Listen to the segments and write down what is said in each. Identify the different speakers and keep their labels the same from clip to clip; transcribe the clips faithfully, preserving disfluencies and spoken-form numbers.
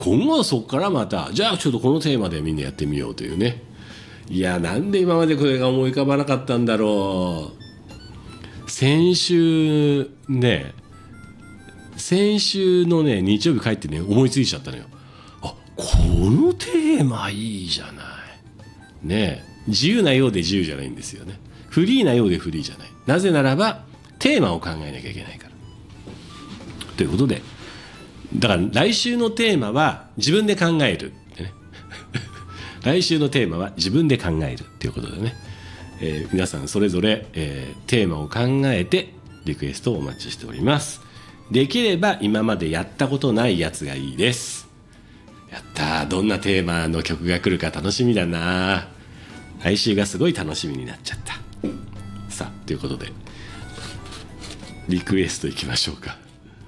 Speaker 1: 今後はそこからまたじゃあちょっとこのテーマでみんなやってみようというね。いやなんで今までこれが思い浮かばなかったんだろう。先週ね先週のね日曜日帰ってね思いついちゃったのよ。あ、このテーマいいじゃないね。え自由なようで自由じゃないんですよね。フリーなようでフリーじゃない。なぜならばテーマを考えなきゃいけないからということで、だから来週のテーマは自分で考えるってね来週のテーマは自分で考えるっていうことでね、えー、皆さんそれぞれ、えー、テーマを考えてリクエストをお待ちしております。できれば今までやったことないやつがいいです。やったー、どんなテーマの曲が来るか楽しみだな。来週がすごい楽しみになっちゃった。さあということでリクエストいきましょうか。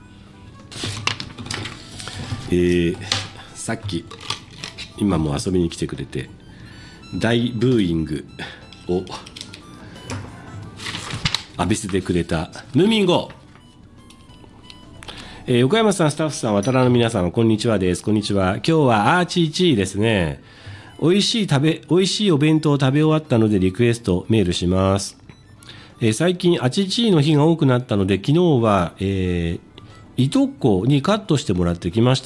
Speaker 1: えー、さっき今も遊びに来てくれて大ブーイングを浴びせてくれたヌーミンゴ、えー、横山さん、スタッフさん、渡良の皆さん、こんにちはです。こんにちは。今日はアーチーチーですね。美味しい食べ美味しいお弁当を食べ終わったのでリクエストメールします。えー、最近アチチーの日が多くなったので昨日は、えー、いとこにカットしてもらってきました。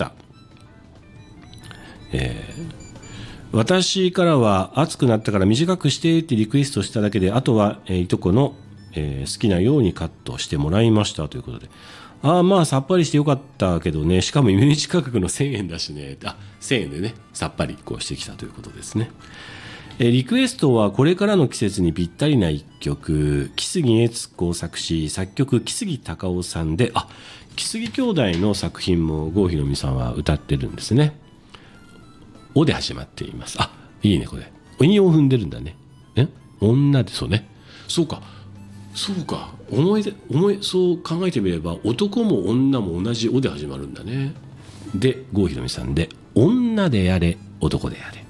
Speaker 1: えー、私からは暑くなったから短くしてってリクエストしただけで、あとは、えー、いとこの、えー、好きなようにカットしてもらいましたということで、ああまあさっぱりしてよかったけどね、しかもイメージ価格のせんえんだしね、あせんえんでねさっぱりこうしてきたということですね。えー、リクエストはこれからの季節にぴったりな一曲、木杉悦子作詞作曲木杉隆夫さんで、あ木杉兄弟の作品も郷ひろみさんは歌ってるんですね。おで始まっています。あいいね、これ韻を踏んでるんだね。え女で、そうね、そうかそうか、思いで思いそう考えてみれば男も女も同じおで始まるんだね。で郷ひろみさんで女でやれ男でやれ。